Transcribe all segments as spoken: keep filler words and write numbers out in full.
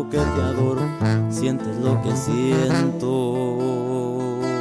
juro que te adoro, sientes lo que siento.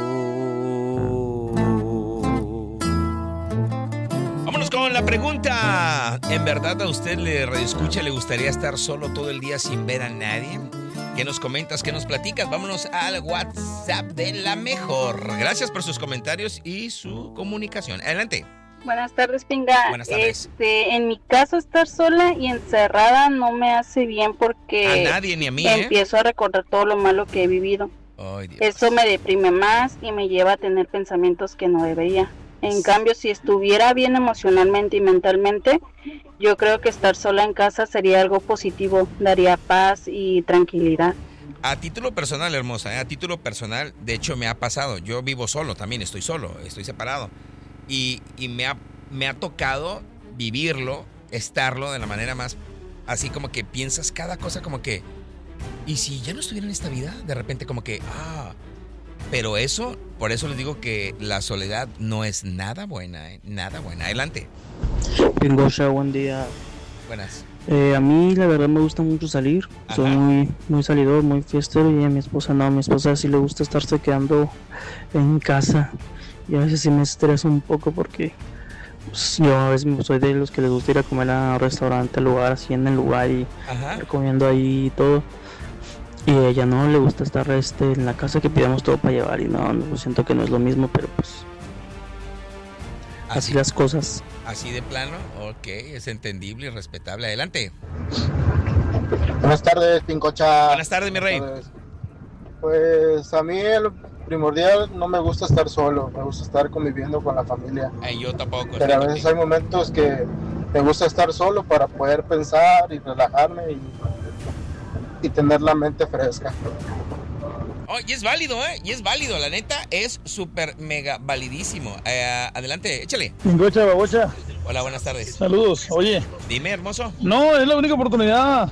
Vámonos con la pregunta. ¿En verdad a usted le reescucha, le gustaría estar solo todo el día sin ver a nadie? ¿Qué nos comentas? ¿Qué nos platicas? Vámonos al WhatsApp de La Mejor. Gracias por sus comentarios y su comunicación. Adelante. Buenas tardes, Pinga. Buenas tardes. Este, en mi caso, estar sola y encerrada no me hace bien porque A nadie ni a mí, ¿eh? empiezo a recordar todo lo malo que he vivido. Ay, Dios. Eso me deprime más y me lleva a tener pensamientos que no debería. En cambio, si estuviera bien emocionalmente y mentalmente, yo creo que estar sola en casa sería algo positivo, daría paz y tranquilidad. A título personal, hermosa, ¿eh? A título personal, de hecho me ha pasado. Yo vivo solo también, estoy solo, estoy separado. Y, y me, ha, me ha tocado vivirlo, estarlo de la manera más... Así como que piensas cada cosa como que... ¿Y si ya no estuviera en esta vida? De repente como que... ah Pero eso, por eso les digo que la soledad no es nada buena, ¿eh? Nada buena. Adelante. Pingocha, buen día. Buenas. Eh, a mí la verdad me gusta mucho salir. Ajá. Soy muy, muy salidor, muy fiestero, y a mi esposa no. A mi esposa sí le gusta estarse quedando en casa. Y a veces sí me estresa un poco porque pues, yo a veces soy de los que les gusta ir a comer a un restaurante, lugar, así en el lugar y Ajá. comiendo ahí y todo. Y a ella no le gusta estar este, en la casa, que pidamos todo para llevar, y no, no siento que no es lo mismo, pero pues así, así las cosas. Así de plano, ok, es entendible y respetable. Adelante. Buenas tardes, Pincocha. Buenas tardes, mi rey. Tardes. Pues a mí el primordial no me gusta estar solo, me gusta estar conviviendo con la familia. Ay, yo tampoco. Pero a veces hay momentos que me gusta estar solo para poder pensar y relajarme y, y tener la mente fresca. Oh, y es válido, ¿eh? Y es válido, la neta, es súper mega validísimo. Eh, adelante, échale. Pingocha, babocha. Hola, buenas tardes. Saludos. Oye. Dime, hermoso. No, es la única oportunidad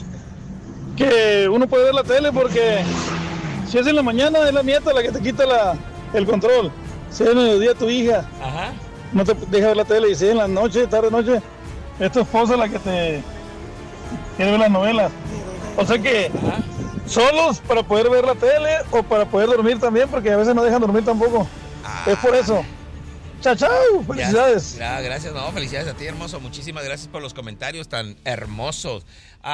que uno puede ver la tele, porque si es en la mañana es la nieta la que te quita la, el control. Si es en el mediodía tu hija, Ajá. no te deja ver la tele. Y si es en la noche, tarde noche, es tu esposa la que te quiere ver las novelas. O sea que Ajá. solos para poder ver la tele o para poder dormir también, porque a veces no dejan dormir tampoco. Ah. Es por eso. Chao, chao. Felicidades. Ya, ya, gracias, no, felicidades a ti, hermoso. Muchísimas gracias por los comentarios tan hermosos.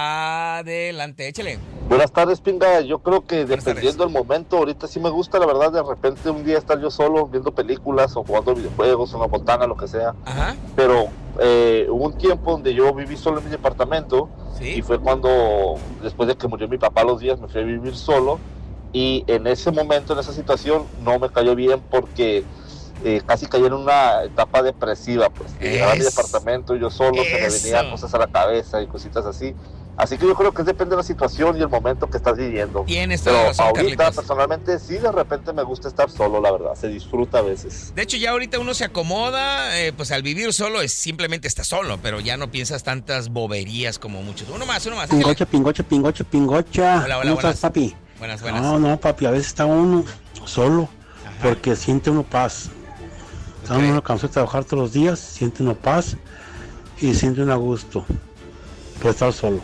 Adelante, échale. Buenas tardes, Pinga. Yo creo que Buenas dependiendo del momento, ahorita sí me gusta, la verdad, de repente un día estar yo solo viendo películas o jugando videojuegos, una botana, lo que sea. Ajá. Pero eh, hubo un tiempo donde yo viví solo en mi departamento. Sí. Y fue cuando, después de que murió mi papá los días, me fui a vivir solo. Y en ese momento, en esa situación, no me cayó bien porque eh, casi caí en una etapa depresiva. Pues llegaba a mi departamento yo solo, se me venían cosas a la cabeza y cositas así. Así que yo creo que depende de la situación y el momento que estás viviendo. Tienes toda Pero razón, ahorita, Carlitos. personalmente, sí, de repente me gusta estar solo, la verdad. Se disfruta a veces. De hecho, ya ahorita uno se acomoda, eh, pues al vivir solo es simplemente está solo, pero ya no piensas tantas boberías como muchos. Uno más, uno más. échale. Pingocha, pingocha, pingocha, pingocha. Hola, hola, ¿Cómo buenas. estás, papi? Buenas, buenas. No, no, papi, a veces está uno solo, Ajá. porque siente uno paz. Está Ok. uno cansado de trabajar todos los días, siente uno paz y siente uno a gusto por estar solo.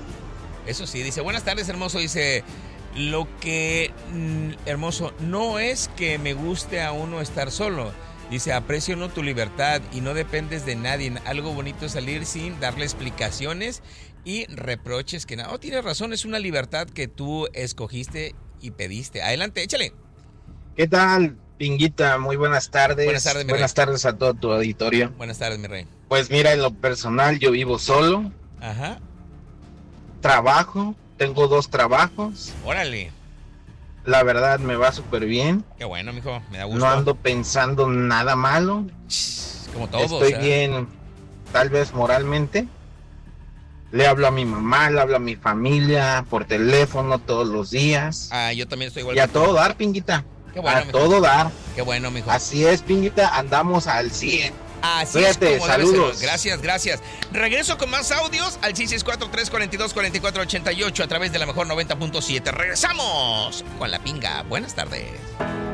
Eso sí, dice, buenas tardes, hermoso. Dice, lo que, mm, hermoso, no es que me guste a uno estar solo. Dice, aprecio no tu libertad y no dependes de nadie. Algo bonito es salir sin darle explicaciones y reproches que nada. Oh, tienes razón, es una libertad que tú escogiste y pediste. Adelante, échale. ¿Qué tal, Pinguita? Muy buenas tardes. Buenas tardes, mi Buenas rey. tardes a todo tu auditorio. Buenas tardes, mi rey. Pues mira, en lo personal yo vivo solo, Ajá. trabajo, tengo dos trabajos. Órale. La verdad me va súper bien. Qué bueno, mijo, me da gusto. No ando pensando nada malo. Como todos. Estoy ¿eh? bien, tal vez moralmente. Le hablo a mi mamá, le hablo a mi familia por teléfono todos los días. Ah, yo también estoy igual. Y a que tú. todo dar, Pinguita. Qué bueno, a mijo. todo dar. Qué bueno, mijo. Así es, Pinguita, andamos al cien. Así Cuídate, es como debe saludos. ser. Gracias, gracias. Regreso con más audios al seis seis cuatro, tres cuatro dos, cuatro cuatro ocho ocho a través de la mejor noventa punto siete. Regresamos con La Pinga. Buenas tardes.